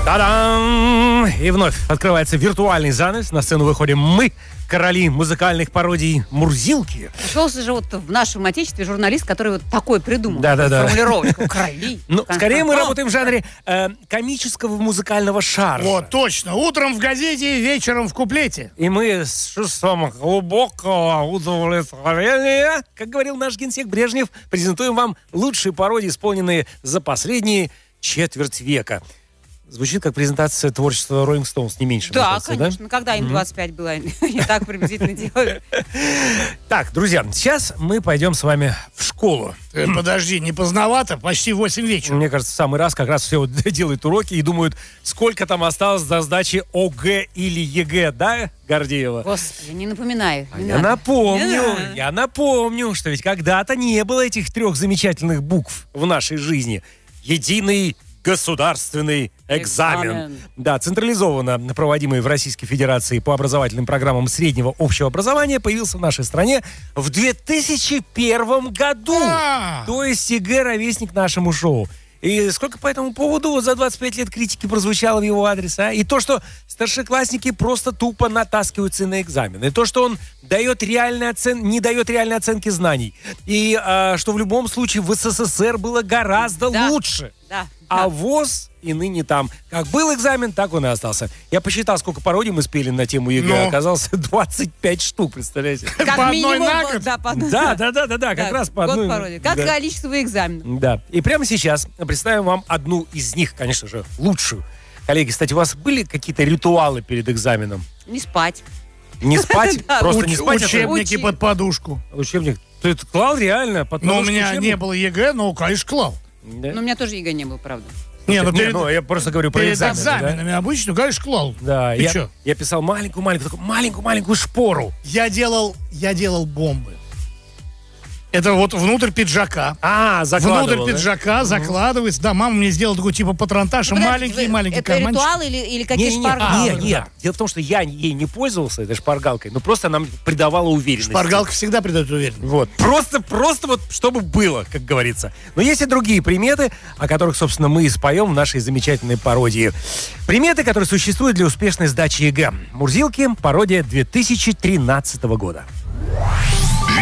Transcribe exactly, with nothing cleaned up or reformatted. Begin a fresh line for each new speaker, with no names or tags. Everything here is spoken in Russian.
Та-дам! И вновь открывается виртуальный занавес. На сцену выходим мы, короли музыкальных пародий Мурзилки.
Нашелся же вот в нашем отечестве журналист, который вот такой придумал.
Да-да-да.
Формулировочку. Короли.
Ну, скорее мы работаем в жанре э, комического музыкального шара.
Вот, точно. Утром в газете, вечером в куплете.
И мы с чувством глубокого удовлетворения, как говорил наш генсек Брежнев, презентуем вам лучшие пародии, исполненные за последние четверть века. Звучит как презентация творчества Rolling Stones, не меньше.
Да,
кажется,
конечно.
Да?
Когда им двадцать пять было, они так приблизительно делали.
Так, друзья, сейчас мы пойдем с вами в школу.
Э, Подожди, не поздновато, почти восемь вечера.
Мне кажется, в самый раз как раз все вот делают уроки и думают, сколько там осталось до сдачи ОГЭ или ЕГЭ, да, Гордеева?
Господи, не напоминаю.
А
не
я
надо.
напомню,
Не надо.
я напомню, что ведь когда-то не было этих трех замечательных букв в нашей жизни. Единый государственный экзамен.
Экзамен.
Да, централизованно проводимый в Российской Федерации по образовательным программам среднего общего образования появился в нашей стране в две тысячи первом году.
А.
То есть ЕГЭ ровесник нашему шоу. И сколько по этому поводу вот за двадцать пять лет критики прозвучало в его адрес, а? И то, что старшеклассники просто тупо натаскиваются на экзамены. И то, что он дает реальные оцен... не дает реальной оценки знаний. И а, что в любом случае в СССР было гораздо
Да.
лучше.
Да.
А
да.
ВОЗ и ныне там. Как был экзамен, так он и остался. Я посчитал, сколько пародий мы спели на тему ЕГЭ.
Ну?
Оказалось двадцать пять штук, представляете?
Как
по одной
минимум,
на год?
Да, по одной.
Да, да, да, да, да, как
Да,
раз по
год
одной.
пародий. Как
Да.
количество экзаменов.
Да. И прямо сейчас представим вам одну из них, конечно же, лучшую. Коллеги, кстати, у вас были какие-то ритуалы перед экзаменом?
Не спать.
Не спать?
Да.
Просто не
Уч-
спать? это
учебники
Учи.
под подушку.
Учебник. Ты это клал реально? Под
Но у
подушку
меня
учебник?
не было ЕГЭ, но, конечно, клал.
Да?
Но у меня тоже ЕГЭ не было, правда.
Не, ну
Не,
перед,
ну, я просто говорю про
перед
экзамены.
экзаменами обычно, конечно, клал.
Да, да
Ты
я,
чё?
я писал маленькую-маленькую, такую маленькую-маленькую шпору.
Я делал, я делал бомбы. Это вот внутрь пиджака.
А, закладывал,
Внутрь
да?
пиджака закладывается. Да, мама мне сделала такой типа патронтаж,
Подождите,
маленький,
вы-
маленький
Это
карманчик.
ритуал или, или какие
Не, не,
шпаргалки?
не,
А,
не, нет. Дело в том, что я ей не пользовался этой шпаргалкой, но просто она мне придавала уверенность.
Шпаргалка всегда придает уверенность.
Вот. Просто, просто вот, чтобы было, как говорится. Но есть и другие приметы, о которых, собственно, мы и споем в нашей замечательной пародии. Приметы, которые существуют для успешной сдачи ЕГЭ. Мурзилки, пародия две тысячи тринадцатого года.